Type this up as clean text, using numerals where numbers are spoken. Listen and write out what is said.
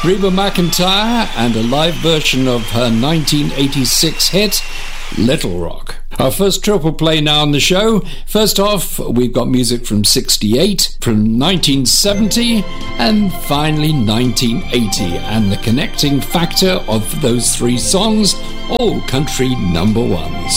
Reba McEntire and a live version of her 1986 hit, Little Rock. Our first triple play now on the show. First off, we've got music from 68, from 1970, and finally 1980. And the connecting factor of those three songs, all country number ones.